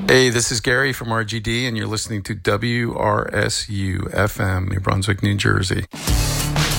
Hey, this is Gary from RGD, and you're listening to WRSU FM, New Brunswick, New Jersey.